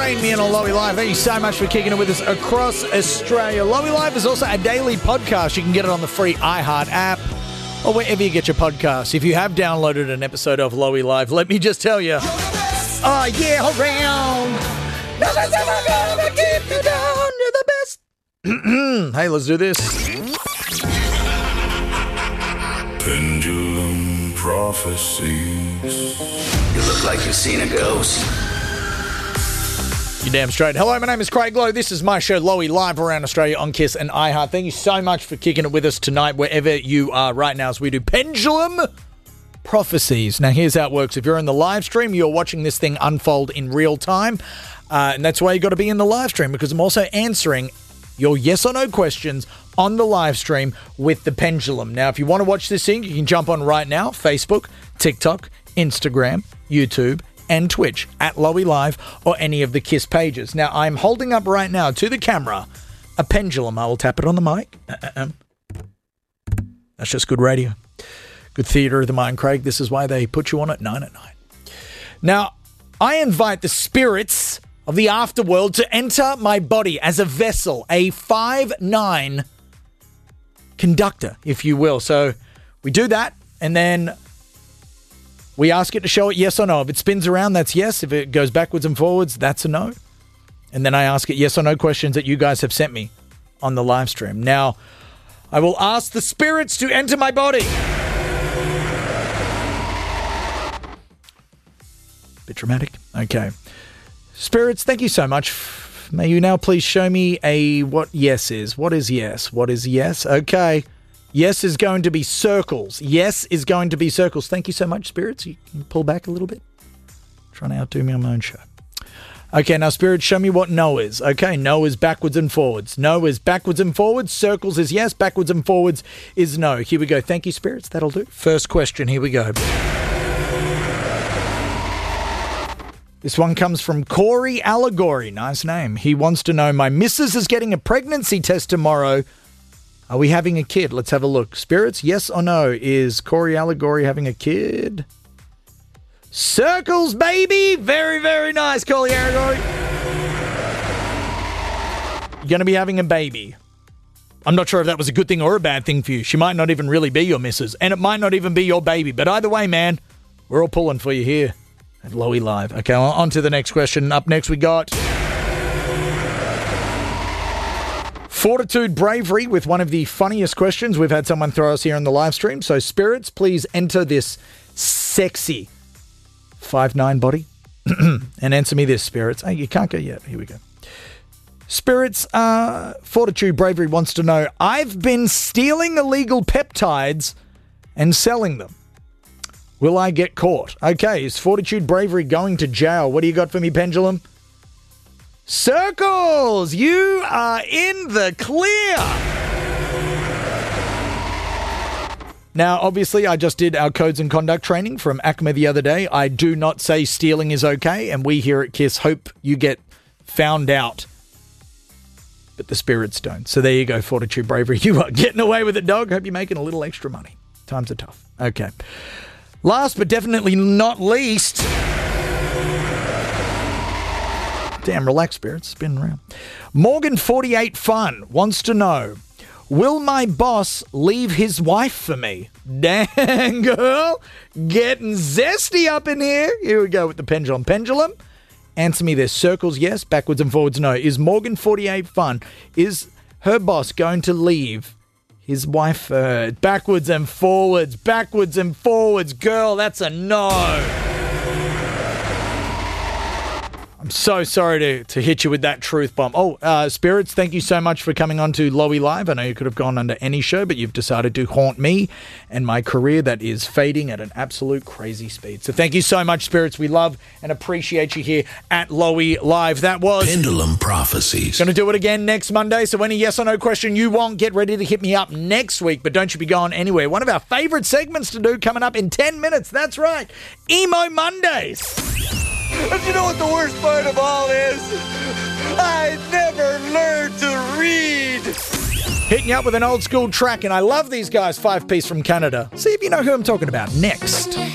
Me and on Lowy Live. Thank you so much for kicking it with us across Australia. Lowy Live is also a daily podcast. You can get it on the free iHeart app or wherever you get your podcasts. If you have downloaded an episode of Lowy Live, let me just tell you, oh yeah, around. Nothing's ever gonna keep you down. You're the best. Hey, let's do this. Pendulum prophecies. You look like you've seen a ghost. You're damn straight. Hello, my name is Craig Lowe. This is my show, Lowy Live, around Australia on KISS and iHeart. Thank you so much for kicking it with us tonight, wherever you are right now, as we do Pendulum Prophecies. Now, here's how it works. If you're in the live stream, you're watching this thing unfold in real time, and that's why you got to be in the live stream, because I'm also answering your yes or no questions on the live stream with the pendulum. Now, if you want to watch this thing, you can jump on right now, Facebook, TikTok, Instagram, YouTube, and Twitch at Lowy Live or any of the KISS pages. Now, I'm holding up right now to the camera a pendulum. I will tap it on the mic. That's just good radio. Good theatre of the mind, Craig. This is why they put you on at 9 at night. Now, I invite the spirits of the afterworld to enter my body as a vessel, a 5'9" conductor, if you will. So we do that, and then we ask it to show it yes or no. If it spins around, that's yes. If it goes backwards and forwards, that's a no. And then I ask it yes or no questions that you guys have sent me on the live stream. Now, I will ask the spirits to enter my body. Bit dramatic. Okay. Spirits, thank you so much. May you now please show me what yes is. What is yes? What is yes? Okay. Yes is going to be circles. Yes is going to be circles. Thank you so much, spirits. You can pull back a little bit. Trying to outdo me on my own show. Okay, now, spirits, show me what no is. Okay, no is backwards and forwards. No is backwards and forwards. Circles is yes. Backwards and forwards is no. Here we go. Thank you, spirits. That'll do. First question. Here we go. This one comes from Corey Allegory. Nice name. He wants to know, my missus is getting a pregnancy test tomorrow. Are we having a kid? Let's have a look. Spirits, yes or no? Is Corey Allegory having a kid? Circles, baby! Very, very nice, Corey Allegory. You're going to be having a baby. I'm not sure if that was a good thing or a bad thing for you. She might not even really be your missus, and it might not even be your baby. But either way, man, we're all pulling for you here at Lowy Live. Okay, on to the next question. Up next, we got Fortitude Bravery with one of the funniest questions we've had someone throw us here on the live stream. So, spirits, please enter this sexy 5'9" body and answer me this, spirits. Hey, you can't go yet. Here we go. Spirits, Fortitude Bravery wants to know, I've been stealing illegal peptides and selling them. Will I get caught? Okay, is Fortitude Bravery going to jail? What do you got for me, Pendulum? Circles, you are in the clear. Now, obviously, I just did our codes and conduct training from ACMA the other day. I do not say stealing is okay, and we here at KISS hope you get found out. But the spirits don't. So there you go, Fortitude Bravery. You are getting away with it, dog. Hope you're making a little extra money. Times are tough. Okay. Last but definitely not least... Damn, relax, spirits. Spin around. Morgan48 Fun wants to know, will my boss leave his wife for me? Dang, girl. Getting zesty up in here. Here we go with the pendulum. Pendulum, answer me this. Circles, yes. Backwards and forwards, no. Is Morgan48 Fun, is her boss going to leave his wife backwards and forwards? Backwards and forwards. Girl, that's a no. I'm so sorry to hit you with that truth bomb. Oh, spirits, thank you so much for coming on to Lowy Live. I know you could have gone under any show, but you've decided to haunt me and my career that is fading at an absolute crazy speed. So thank you so much, spirits. We love and appreciate you here at Lowy Live. That was Pendulum Prophecies. Going to do it again next Monday. So any yes or no question you want, get ready to hit me up next week. But don't you be going anywhere. One of our favorite segments to do coming up in 10 minutes. That's right. Emo Mondays. But you know what the worst part of all is? I never learned to read. Hitting you up with an old school track, and I love these guys, 5 Piece from Canada. See if you know who I'm talking about next.